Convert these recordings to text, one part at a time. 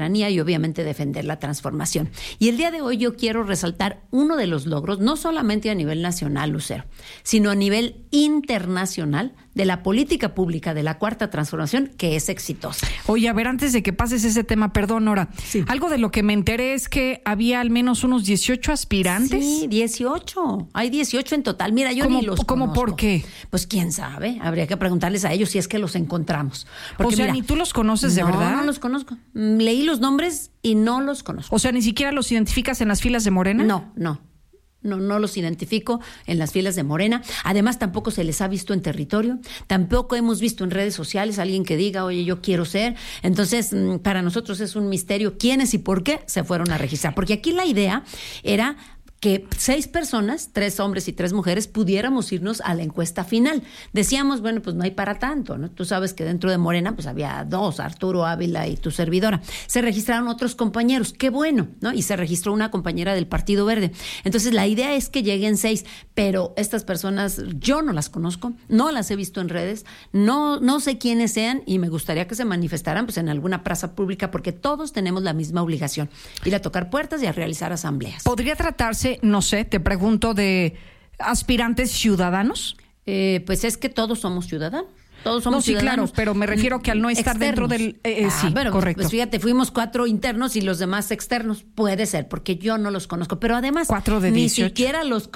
soberanía y obviamente defender la transformación. Y el día de hoy yo quiero resaltar uno de los logros, no solamente a nivel nacional, Lucero, sino a nivel internacional de la política pública de la Cuarta Transformación, que es exitosa. Oye, a ver, antes de que pases ese tema, perdón, Nora, sí. Algo de lo que me enteré es que había al menos unos 18 aspirantes. Sí, 18. Hay 18 en total. Mira, yo ni los ¿Cómo conozco. por qué? Pues quién sabe. Habría que preguntarles a ellos si es que los encontramos. Porque, o sea, mira, ni tú los conoces de verdad. No los conozco. Leí los nombres y no los conozco. O sea, ni siquiera los identificas en las filas de Morena. No los identifico en las filas de Morena. Además, tampoco se les ha visto en territorio. Tampoco hemos visto en redes sociales a alguien que diga, oye, yo quiero ser. Entonces, para nosotros es un misterio quiénes y por qué se fueron a registrar. Porque aquí la idea era que 6 personas, 3 hombres y 3 mujeres, pudiéramos irnos a la encuesta final. Decíamos, bueno, pues no hay para tanto, ¿no? Tú sabes que dentro de Morena pues había 2, Arturo Ávila y tu servidora. Se registraron otros compañeros, qué bueno, ¿no? Y se registró una compañera del Partido Verde. Entonces, la idea es que lleguen 6, pero estas personas yo no las conozco, no las he visto en redes, no sé quiénes sean y me gustaría que se manifestaran pues en alguna plaza pública porque todos tenemos la misma obligación, ir a tocar puertas y a realizar asambleas. ¿Podría tratarse, no sé, te pregunto, de aspirantes ciudadanos? Pues es que todos somos ciudadanos. Todos somos ciudadanos. Claro, pero me refiero que al no estar externos. Dentro del... sí, bueno, correcto. Pues fíjate, fuimos 4 internos y los demás externos. Puede ser, porque yo no los conozco. Pero además, 4 de 18. Ni siquiera los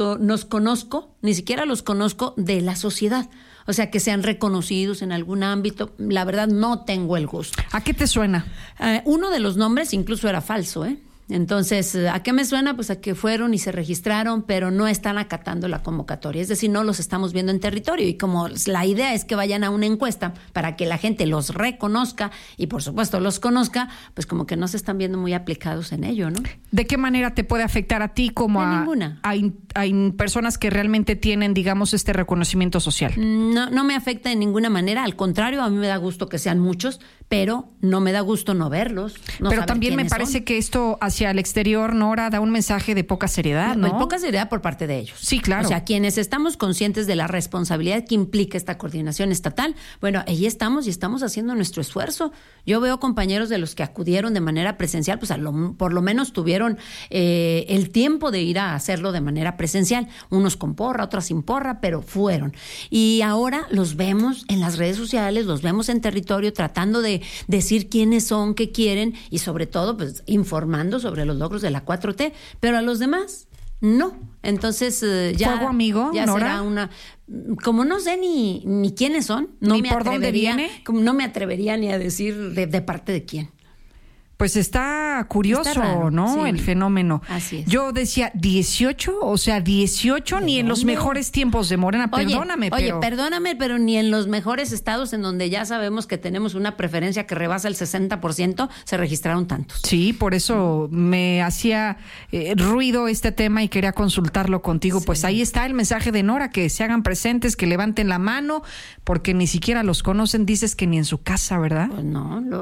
conozco de la sociedad. O sea, que sean reconocidos en algún ámbito. La verdad, no tengo el gusto. ¿A qué te suena? Uno de los nombres incluso era falso, ¿eh? Entonces, ¿a qué me suena? Pues a que fueron y se registraron, pero no están acatando la convocatoria. Es decir, no los estamos viendo en territorio. Y como la idea es que vayan a una encuesta para que la gente los reconozca y, por supuesto, los conozca, pues como que no se están viendo muy aplicados en ello, ¿no? ¿De qué manera te puede afectar a ti como a personas que realmente tienen, digamos, este reconocimiento social? No me afecta de ninguna manera. Al contrario, a mí me da gusto que sean muchos, pero no me da gusto no verlos. Pero también me parece que esto hacia el exterior, Nora, da un mensaje de poca seriedad, ¿no? Poca seriedad por parte de ellos. Sí, claro. O sea, quienes estamos conscientes de la responsabilidad que implica esta coordinación estatal, bueno, ahí estamos y estamos haciendo nuestro esfuerzo. Yo veo compañeros de los que acudieron de manera presencial, pues por lo menos tuvieron el tiempo de ir a hacerlo de manera presencial. Unos con porra, otros sin porra, pero fueron. Y ahora los vemos en las redes sociales, los vemos en territorio tratando de decir quiénes son, qué quieren y sobre todo, pues informando sobre los logros de la 4T, pero a los demás no. Entonces ya ¿Fuego amigo, ya Nora? será una, como no sé ni quiénes son, ni por dónde viene, no me atrevería ni a decir de parte de quién. Pues está curioso, está raro, ¿no? Sí. El fenómeno. Así es. Yo decía 18, o sea, 18 ni en los mejores tiempos de Morena. Perdóname, perdóname, pero ni en los mejores estados en donde ya sabemos que tenemos una preferencia que rebasa el 60%, se registraron tantos. Sí, por eso me hacía ruido este tema y quería consultarlo contigo. Sí. Pues ahí está el mensaje de Nora, que se hagan presentes, que levanten la mano, porque ni siquiera los conocen, dices que ni en su casa, ¿verdad? Pues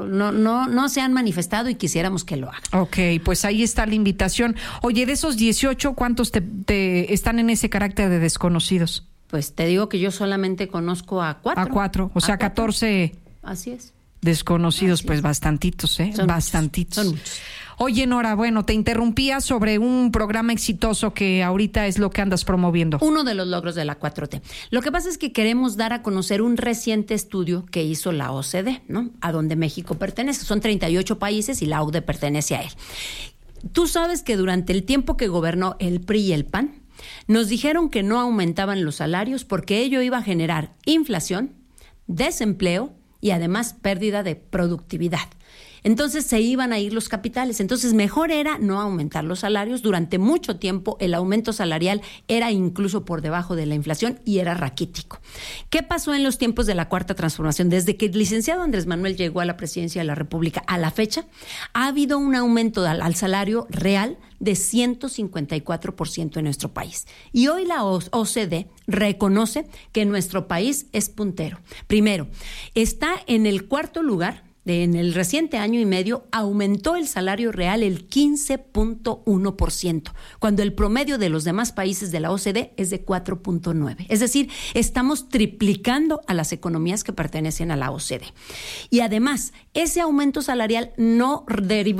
no se han manifestado y quisiéramos que lo hagan. Ok, pues ahí está la invitación. Oye, de esos 18, ¿cuántos te están en ese carácter de desconocidos? Pues te digo que yo solamente conozco a 4. A 4, o sea, 14. Así es. Desconocidos, pues bastantitos, ¿eh? Bastantitos. Son muchos. Oye, Nora, bueno, te interrumpía sobre un programa exitoso que ahorita es lo que andas promoviendo. Uno de los logros de la 4T. Lo que pasa es que queremos dar a conocer un reciente estudio que hizo la OCDE, ¿no? A donde México pertenece. Son 38 países y la OCDE pertenece a él. Tú sabes que durante el tiempo que gobernó el PRI y el PAN, nos dijeron que no aumentaban los salarios porque ello iba a generar inflación, desempleo y además pérdida de productividad. Entonces se iban a ir los capitales. Entonces mejor era no aumentar los salarios. Durante mucho tiempo el aumento salarial era incluso por debajo de la inflación y era raquítico. ¿Qué pasó en los tiempos de la Cuarta Transformación? Desde que el licenciado Andrés Manuel llegó a la presidencia de la República a la fecha, ha habido un aumento al salario real de 154% en nuestro país. Y hoy la OCDE reconoce que nuestro país es puntero. Primero, está en el cuarto lugar. En el reciente año y medio aumentó el salario real el 15.1%, cuando el promedio de los demás países de la OCDE es de 4.9%. Es decir, estamos triplicando a las economías que pertenecen a la OCDE. Y además, ese aumento salarial no derivó